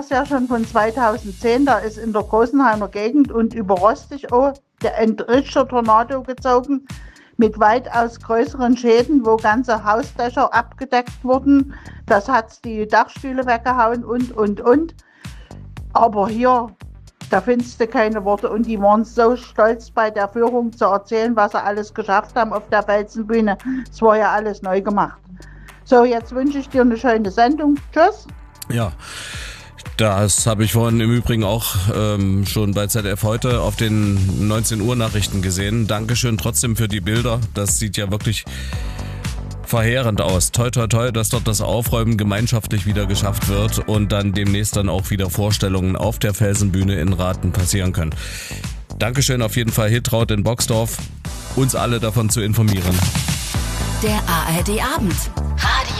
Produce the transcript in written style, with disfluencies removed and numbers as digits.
Ja schon von 2010, da ist in der Großenheimer Gegend und über Rostichow ein richtiger Tornado gezogen mit weitaus größeren Schäden, wo ganze Hausdächer abgedeckt wurden. Das hat die Dachstühle weggehauen und. Aber hier, da findest du keine Worte und die waren so stolz bei der Führung zu erzählen, was sie alles geschafft haben auf der Felsenbühne. Es war ja alles neu gemacht. So, jetzt wünsche ich dir eine schöne Sendung. Tschüss. Ja. Das habe ich vorhin im Übrigen auch schon bei ZDF heute auf den 19 Uhr Nachrichten gesehen. Dankeschön trotzdem für die Bilder. Das sieht ja wirklich verheerend aus. Toi, toi, toi, dass dort das Aufräumen gemeinschaftlich wieder geschafft wird und dann demnächst dann auch wieder Vorstellungen auf der Felsenbühne in Rathen passieren können. Dankeschön auf jeden Fall, Hitraud in Boxdorf, uns alle davon zu informieren. Der ARD Abend. Radio